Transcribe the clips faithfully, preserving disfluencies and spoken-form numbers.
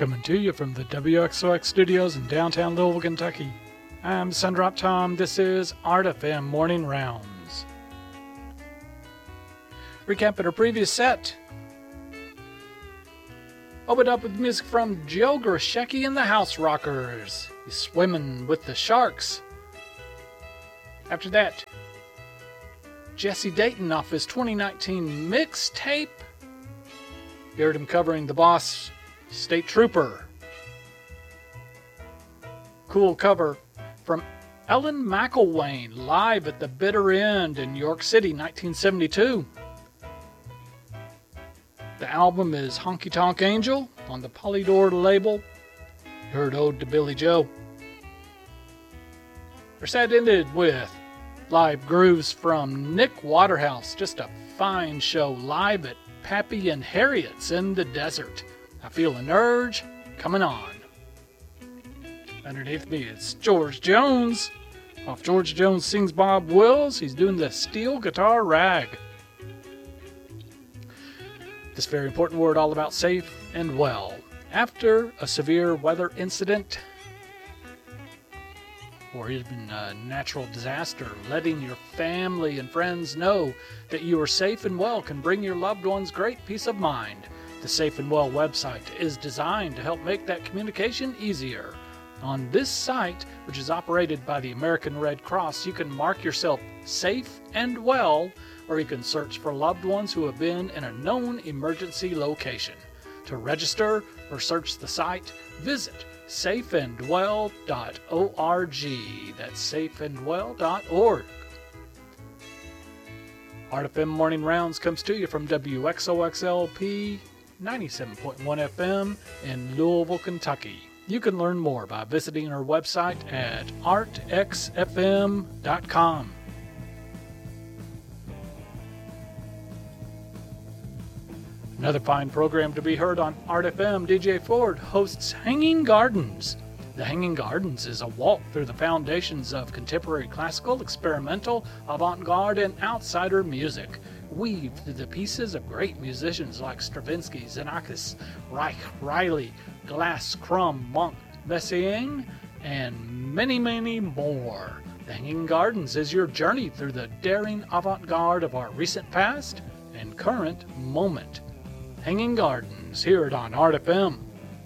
Coming to you from the W X O X studios in downtown Louisville, Kentucky. I'm Sundrop Tom. This is Art F M Morning Rounds. Recapping our previous set. Opened up with music from Joe Grishecki and the House Rockers. He's swimming with the sharks. After that, Jesse Dayton off his twenty nineteen mixtape. You heard him covering The Boss, State Trooper. Cool cover from Ellen McElwain live at the Bitter End in New York City, nineteen seventy-two. The album is Honky Tonk Angel on the Polydor label. You heard Ode to Billy Joe. Our set ended with live grooves from Nick Waterhouse. Just a fine show live at Pappy and Harriet's in the desert. I Feel an Urge coming on. Underneath me it's George Jones. Off George Jones Sings Bob Wills, he's doing the steel guitar rag. This very important word all about safe and well. After a severe weather incident or even a natural disaster, letting your family and friends know that you are safe and well can bring your loved ones great peace of mind. The Safe and Well website is designed to help make that communication easier. On this site, which is operated by the American Red Cross, you can mark yourself safe and well, or you can search for loved ones who have been in a known emergency location. To register or search the site, visit safe and well dot org. That's safe and well dot org. Art F M Morning Rounds comes to you from W X O X L P ninety-seven point one F M in Louisville, Kentucky. You can learn more by visiting our website at art x f m dot com. Another fine program to be heard on Art F M, D J Ford hosts Hanging Gardens. The Hanging Gardens is a walk through the foundations of contemporary classical, experimental, avant-garde, and outsider music. Weave through the pieces of great musicians like Stravinsky, Xenakis, Reich, Riley, Glass, Crumb, Monk, Messiaen, and many, many more. The Hanging Gardens is your journey through the daring avant-garde of our recent past and current moment. Hanging Gardens, hear it on Art F M.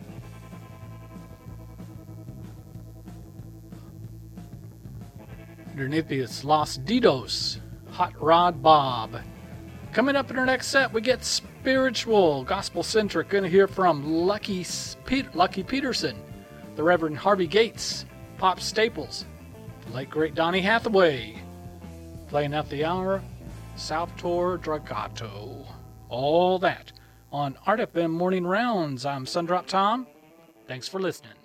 Underneath me it's Los Didos, Hot Rod Bob. Coming up in our next set, we get spiritual, gospel-centric. Going to hear from Lucky, Pe- Lucky Peterson, the Reverend Harvey Gates, Pop Staples, the late great Donny Hathaway, playing out the hour, Salvatore Dragato. All that on Art F M Morning Rounds. I'm Sundrop Tom. Thanks for listening.